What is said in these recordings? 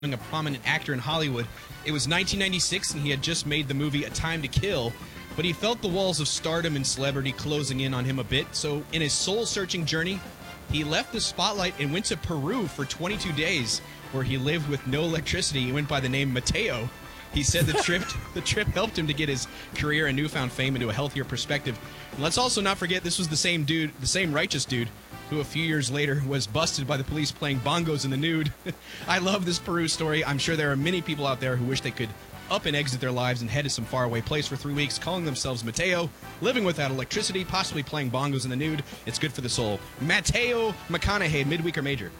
a prominent actor in Hollywood. It was 1996, and he had just made the movie A Time to Kill, but he felt the walls of stardom and celebrity closing in on him a bit, so in his soul-searching journey, he left the spotlight and went to Peru for 22 days, where he lived with no electricity. He went by the name Mateo. He said the trip helped him to get his career and newfound fame into a healthier perspective. And let's also not forget this was the same dude, the same righteous dude, who a few years later was busted by the police playing bongos in the nude. I love this Peru story. I'm sure there are many people out there who wish they could up and exit their lives and head to some faraway place for 3 weeks, calling themselves Mateo, living without electricity, possibly playing bongos in the nude. It's good for the soul. Mateo McConaughey, midweek or major?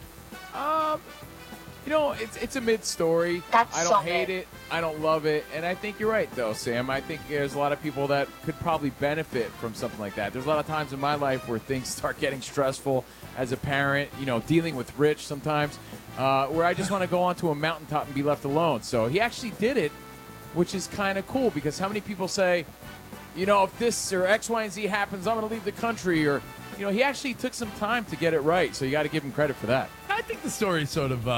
You know, it's a mid-story. I don't hate it. I don't love it. And I think you're right, though, Sam. I think there's a lot of people that could probably benefit from something like that. There's a lot of times in my life where things start getting stressful as a parent, you know, dealing with Rich sometimes, where I just want to go onto a mountaintop and be left alone. So he actually did it, which is kind of cool, because how many people say, you know, if this or X, Y, and Z happens, I'm going to leave the country, or, you know, he actually took some time to get it right. So you got to give him credit for that. I think the story's sort of,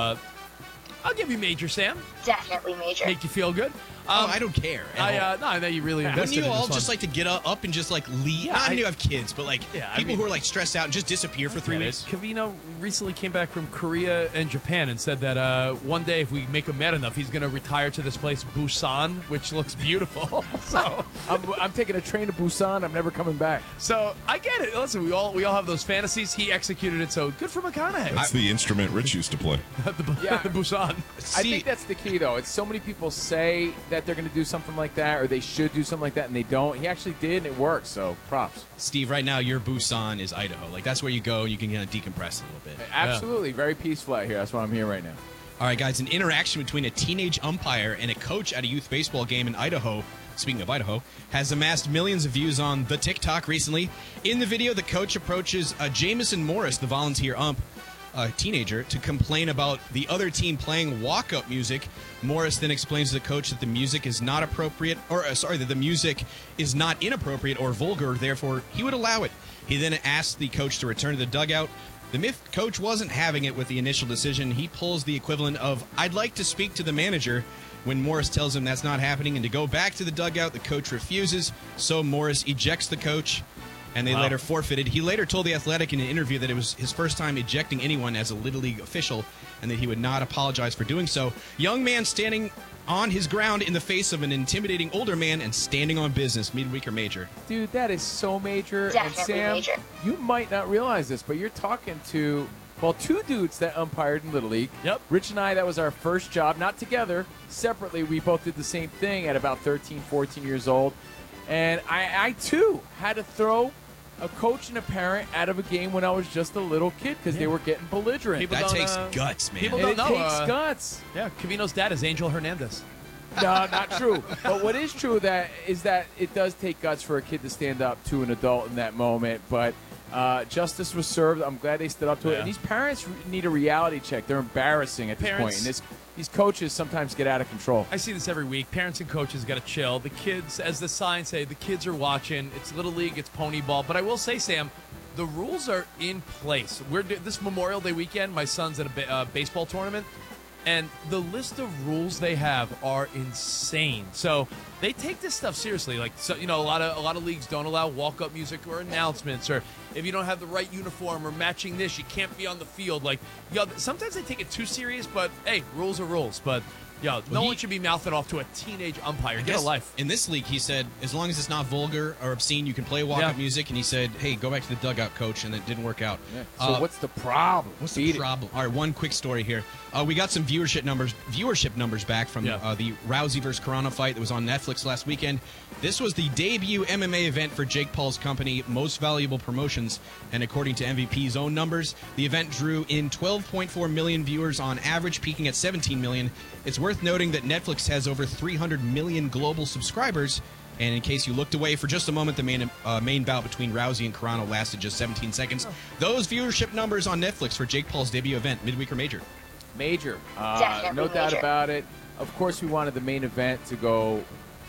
I'll give you major, Sam. Definitely major. Make you feel good? I don't care. No, I know you really invested Wouldn't you in all this one. just like to get up and just like leave? Yeah, Not I knew you have kids, but like Yeah, I people mean- who are like stressed out and just disappear for 3 weeks. Cavino recently came back from Korea and Japan and said that one day if we make him mad enough, he's going to retire to this place, Busan, which looks beautiful. So I'm taking a train to Busan. I'm never coming back. So I get it. Listen, we all have those fantasies. He executed it, so good for McConaughey. That's the instrument Rich used to play. Yeah. the Busan. I think that's the key, though. It's so many people say that they're going to do something like that, or they should do something like that, and they don't. He actually did, and it works. So props. Steve, right now your Busan is Idaho. Like that's where you go and you can kind of decompress a little bit. Absolutely, very peaceful out here. That's why I'm here right now. All right, guys, an interaction between a teenage umpire and a coach at a youth baseball game in Idaho, speaking of Idaho, has amassed millions of views on the TikTok recently. In the video, the coach approaches Jamison Morris, the volunteer ump, a teenager, to complain about the other team playing walk-up music. Morris then explains to the coach that the music is not appropriate, or that the music is not inappropriate or vulgar, therefore he would allow it. He then asks the coach to return to the dugout. The Myth coach wasn't having it with the initial decision. He pulls the equivalent of, "I'd like to speak to the manager." When Morris tells him that's not happening and to go back to the dugout, the coach refuses, so Morris ejects the coach, and they later forfeited. He later told The Athletic in an interview that it was his first time ejecting anyone as a Little League official and that he would not apologize for doing so. Young man standing on his ground in the face of an intimidating older man and standing on business, midweek or major. Dude, that is so major. Definitely and Sam, major. you might not realize this, but you're talking to, well, two dudes that umpired in Little League. Yep. Rich and I, that was our first job, not together, separately. We both did the same thing at about 13, 14 years old. And I too, had to throw a coach and a parent out of a game when I was just a little kid because they were getting belligerent. People That don't, takes guts, man. people And don't it know. takes guts. Yeah, Cavino's dad is Angel Hernandez. No, not true. But what is true is that it does take guts for a kid to stand up to an adult in that moment. But justice was served. I'm glad they stood up to it. Yeah. And these parents need a reality check. They're embarrassing at this Parents- point. And these coaches sometimes get out of control. I see this every week. Parents and coaches got to chill. The kids, as the signs say, the kids are watching. It's Little League, it's pony ball. But I will say, Sam, the rules are in place. This Memorial Day weekend, my son's at a baseball tournament, and the list of rules they have are insane. So they take this stuff seriously. Like, so, you know, a lot of leagues don't allow walk-up music or announcements, or if you don't have the right uniform or matching this, you can't be on the field. Like, sometimes they take it too serious, but hey, rules are rules. But no one should be mouthing off to a teenage umpire. Get a life. In this league, he said, as long as it's not vulgar or obscene, you can play walk-up music. And he said, hey, go back to the dugout, coach, and it didn't work out. Yeah. So what's the problem? What's the problem? All right, one quick story here. We got some viewership numbers back from the Rousey versus Carano fight that was on Netflix last weekend. This was the debut MMA event for Jake Paul's company, Most Valuable Promotions, and according to MVP's own numbers, the event drew in 12.4 million viewers on average, peaking at 17 million. It's worth noting that Netflix has over 300 million global subscribers, and in case you looked away for just a moment, the main bout between Rousey and Carano lasted just 17 seconds. Those viewership numbers on Netflix for Jake Paul's debut event, midweek or major? Major. Definitely No doubt major. about it. Of course, we wanted the main event to go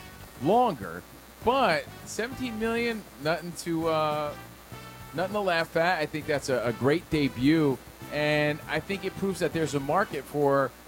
longer, but 17 million, nothing to laugh at. I think that's a great debut, and I think it proves that there's a market for